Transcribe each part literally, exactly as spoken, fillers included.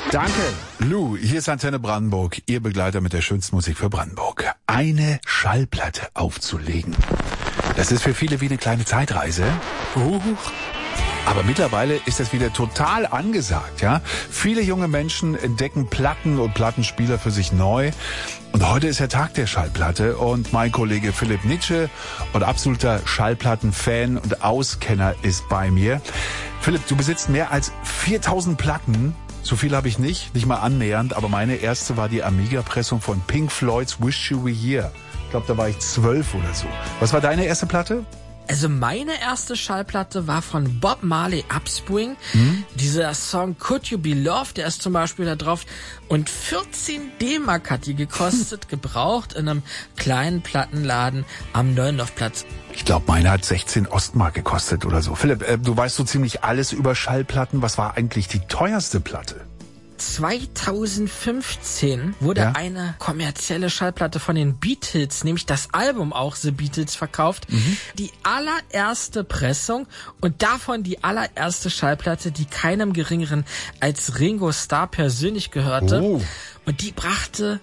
Danke, Lou. Hier ist Antenne Brandenburg, Ihr Begleiter mit der schönsten Musik für Brandenburg. Eine Schallplatte aufzulegen. Das ist für viele wie eine kleine Zeitreise. Uh. Aber mittlerweile ist das wieder total angesagt, ja. Viele junge Menschen entdecken Platten und Plattenspieler für sich neu. Und heute ist der Tag der Schallplatte und mein Kollege Philipp Nitsche und absoluter Schallplattenfan und Auskenner ist bei mir. Philipp, du besitzt mehr als viertausend Platten. So viel habe ich nicht, nicht mal annähernd, aber meine erste war die Amiga-Pressung von Pink Floyds Wish You Were Here. Ich glaube, da war ich zwölf oder so. Was war deine erste Platte? Also meine erste Schallplatte war von Bob Marley, Upspring. Mhm. Dieser Song Could You Be Loved, der ist zum Beispiel da drauf. Und vierzehn D-Mark hat die gekostet, gebraucht in einem kleinen Plattenladen am Neuendorfplatz. Ich glaube, meine hat sechzehn Ostmark gekostet oder so. Philipp, äh, du weißt so ziemlich alles über Schallplatten. Was war eigentlich die teuerste Platte? zweitausendfünfzehn wurde ja? eine kommerzielle Schallplatte von den Beatles, nämlich das Album auch The Beatles, verkauft. Mhm. Die allererste Pressung und davon die allererste Schallplatte, die keinem Geringeren als Ringo Starr persönlich gehörte. Oh. Und die brachte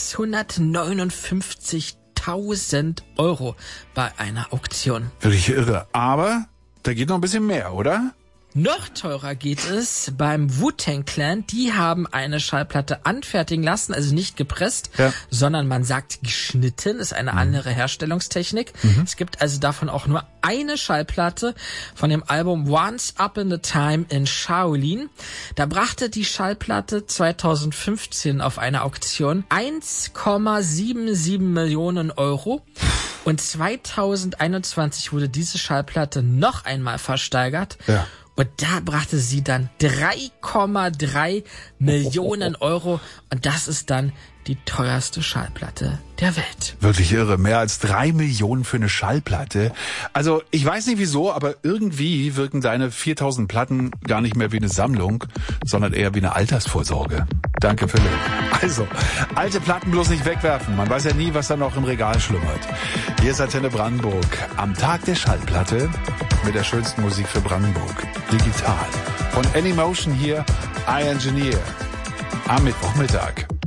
sechshundertneunundfünfzigtausend Euro bei einer Auktion. Wirklich irre. Aber da geht noch ein bisschen mehr, oder? Noch teurer geht es beim Wu-Tang Clan. Die haben eine Schallplatte anfertigen lassen, also nicht gepresst, ja. sondern man sagt geschnitten, ist eine mhm. andere Herstellungstechnik. Mhm. Es gibt also davon auch nur eine Schallplatte von dem Album Once Upon a Time in Shaolin. Da brachte die Schallplatte zweitausendfünfzehn auf einer Auktion eins Komma siebenundsiebzig Millionen Euro. Und zweitausendeinundzwanzig wurde diese Schallplatte noch einmal versteigert. Ja. Und da brachte sie dann drei Komma drei Millionen Euro. Und das ist dann die teuerste Schallplatte der Welt. Wirklich irre. Mehr als drei Millionen für eine Schallplatte. Also ich weiß nicht wieso, aber irgendwie wirken deine viertausend Platten gar nicht mehr wie eine Sammlung, sondern eher wie eine Altersvorsorge. Danke, Philipp. Also, alte Platten bloß nicht wegwerfen. Man weiß ja nie, was da noch im Regal schlummert. Hier ist Antenne Brandenburg. Am Tag der Schallplatte mit der schönsten Musik für Brandenburg. Digital. Von Anymotion hier, I Engineer. Am Mittwochmittag.